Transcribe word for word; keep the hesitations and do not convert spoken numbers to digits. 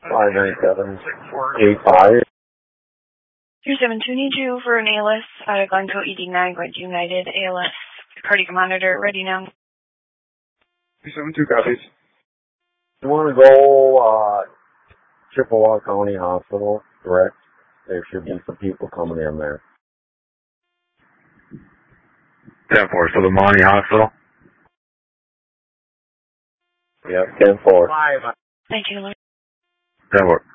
five nine seven eight five. two seven two need you for an A L S out of Glencoe E D nine, Grand United A L S. Cardiac monitor, ready now. two seven two copies. You want to go, uh, Chippewa County Hospital, correct? There should be some people coming in there. ten four, so the Monty Hospital? Yep, ten four. Thank you, Lord. ten four.